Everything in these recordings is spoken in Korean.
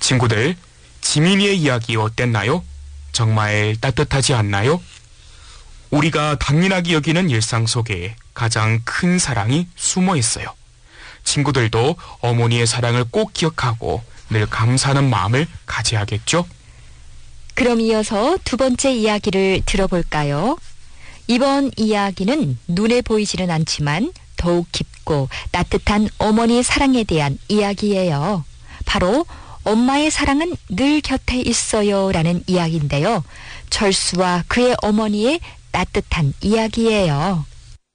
친구들, 지민이의 이야기 어땠나요? 정말 따뜻하지 않나요? 우리가 당연하게 여기는 일상 속에 가장 큰 사랑이 숨어 있어요. 친구들도 어머니의 사랑을 꼭 기억하고 늘 감사하는 마음을 가져야겠죠? 그럼 이어서 두 번째 이야기를 들어볼까요? 이번 이야기는 눈에 보이지는 않지만 더욱 깊고 따뜻한 어머니의 사랑에 대한 이야기예요. 바로 엄마의 사랑은 늘 곁에 있어요 라는 이야기인데요. 철수와 그의 어머니의 따뜻한 이야기예요.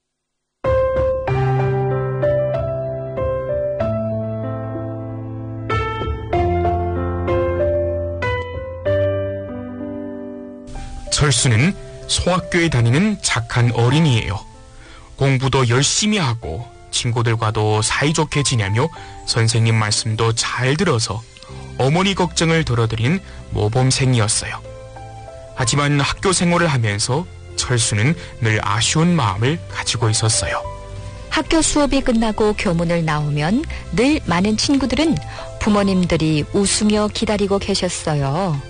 철수는 소학교에 다니는 착한 어린이예요. 공부도 열심히 하고 친구들과도 사이좋게 지내며 선생님 말씀도 잘 들어서 어머니 걱정을 덜어드리는 모범생이었어요. 하지만 학교 생활을 하면서 철수는 늘 아쉬운 마음을 가지고 있었어요. 학교 수업이 끝나고 교문을 나오면 늘 많은 친구들은 부모님들이 웃으며 기다리고 계셨어요.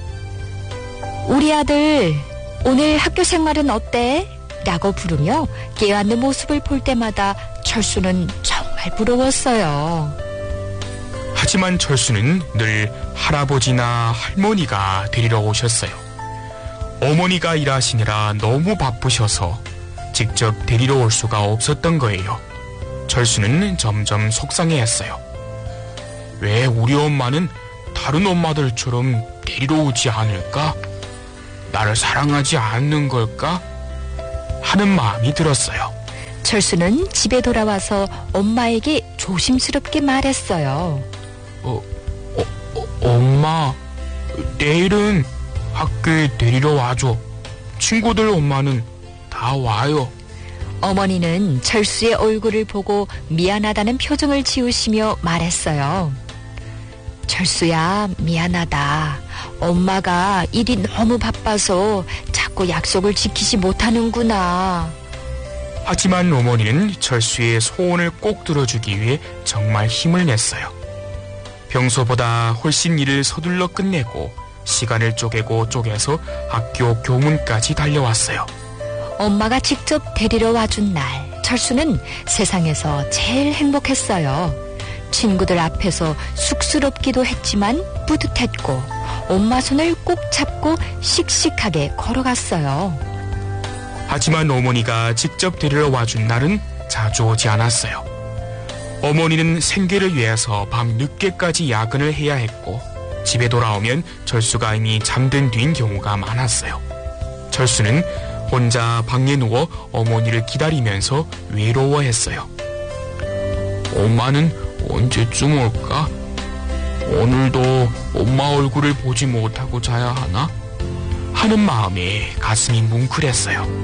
우리 아들 오늘 학교 생활은 어때? 라고 부르며 깨어앉는 모습을 볼 때마다 철수는 정말 부러웠어요. 하지만 철수는 늘 할아버지나 할머니가 데리러 오셨어요. 어머니가 일하시느라 너무 바쁘셔서 직접 데리러 올 수가 없었던 거예요. 철수는 점점 속상해했어요. 왜 우리 엄마는 다른 엄마들처럼 데리러 오지 않을까? 나를 사랑하지 않는 걸까? 하는 마음이 들었어요. 철수는 집에 돌아와서 엄마에게 조심스럽게 말했어요. 엄마, 내일은 학교에 데리러 와줘. 친구들 엄마는 다 와요. 어머니는 철수의 얼굴을 보고 미안하다는 표정을 지으시며 말했어요. 철수야, 미안하다. 엄마가 일이 너무 바빠서 자꾸 약속을 지키지 못하는구나. 하지만 어머니는 철수의 소원을 꼭 들어주기 위해 정말 힘을 냈어요. 평소보다 훨씬 일을 서둘러 끝내고 시간을 쪼개서 학교 교문까지 달려왔어요. 엄마가 직접 데리러 와준 날, 철수는 세상에서 제일 행복했어요. 친구들 앞에서 쑥스럽기도 했지만 뿌듯했고 엄마 손을 꼭 잡고 씩씩하게 걸어갔어요. 하지만 어머니가 직접 데리러 와준 날은 자주 오지 않았어요. 어머니는 생계를 위해서 밤 늦게까지 야근을 해야 했고 집에 돌아오면 철수가 이미 잠든 뒤인 경우가 많았어요. 철수는 혼자 방에 누워 어머니를 기다리면서 외로워했어요. 엄마는 언제쯤 올까? 오늘도 엄마 얼굴을 보지 못하고 자야 하나? 하는 마음에 가슴이 뭉클했어요.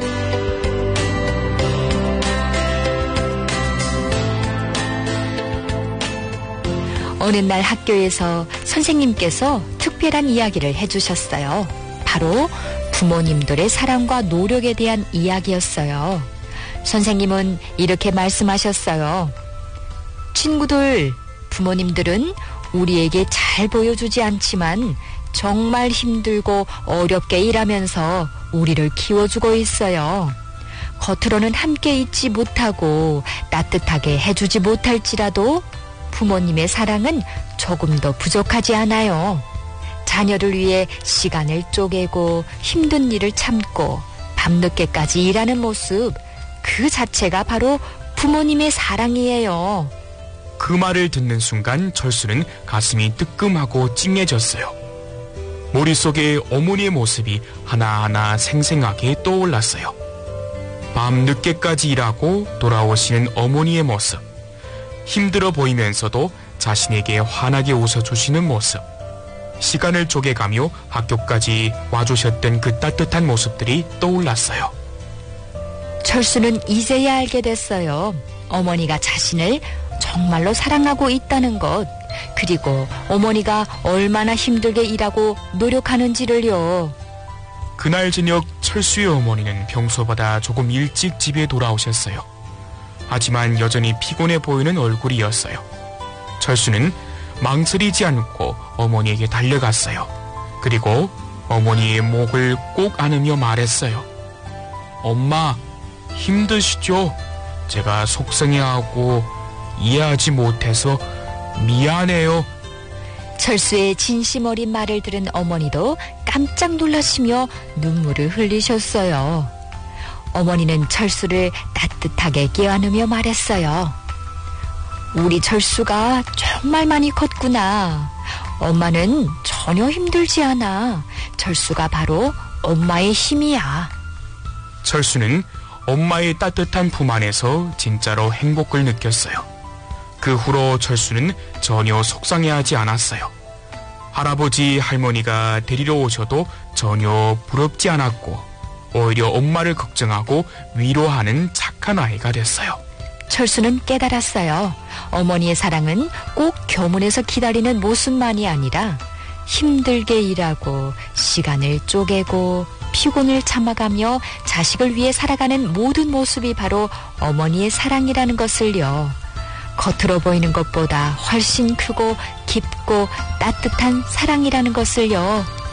어느 날 학교에서 선생님께서 특별한 이야기를 해주셨어요. 바로 부모님들의 사랑과 노력에 대한 이야기였어요. 선생님은 이렇게 말씀하셨어요. 친구들, 부모님들은 우리에게 잘 보여주지 않지만 정말 힘들고 어렵게 일하면서 우리를 키워주고 있어요. 겉으로는 함께 있지 못하고 따뜻하게 해주지 못할지라도 부모님의 사랑은 조금도 부족하지 않아요. 자녀를 위해 시간을 쪼개고 힘든 일을 참고 밤늦게까지 일하는 모습, 그 자체가 바로 부모님의 사랑이에요. 그 말을 듣는 순간 철수는 가슴이 뜨끔하고 찡해졌어요. 머릿속에 어머니의 모습이 하나하나 생생하게 떠올랐어요. 밤 늦게까지 일하고 돌아오시는 어머니의 모습, 힘들어 보이면서도 자신에게 환하게 웃어주시는 모습, 시간을 쪼개가며 학교까지 와주셨던 그 따뜻한 모습들이 떠올랐어요. 철수는 이제야 알게 됐어요. 어머니가 자신을 정말로 사랑하고 있다는 것, 그리고 어머니가 얼마나 힘들게 일하고 노력하는지를요. 그날 저녁 철수의 어머니는 평소보다 조금 일찍 집에 돌아오셨어요. 하지만 여전히 피곤해 보이는 얼굴이었어요. 철수는 망설이지 않고 어머니에게 달려갔어요. 그리고 어머니의 목을 꼭 안으며 말했어요. 엄마, 힘드시죠? 제가 속상해하고 이해하지 못해서 미안해요. 철수의 진심 어린 말을 들은 어머니도 깜짝 놀라시며 눈물을 흘리셨어요. 어머니는 철수를 따뜻하게 껴안으며 말했어요. 우리 철수가 정말 많이 컸구나. 엄마는 전혀 힘들지 않아. 철수가 바로 엄마의 힘이야. 철수는 엄마의 따뜻한 품 안에서 진짜로 행복을 느꼈어요. 그 후로 철수는 전혀 속상해하지 않았어요. 할아버지, 할머니가 데리러 오셔도 전혀 부럽지 않았고 오히려 엄마를 걱정하고 위로하는 착한 아이가 됐어요. 철수는 깨달았어요. 어머니의 사랑은 꼭 교문에서 기다리는 모습만이 아니라 힘들게 일하고 시간을 쪼개고 피곤을 참아가며 자식을 위해 살아가는 모든 모습이 바로 어머니의 사랑이라는 것을요. 겉으로 보이는 것보다 훨씬 크고 깊고 따뜻한 사랑이라는 것을요.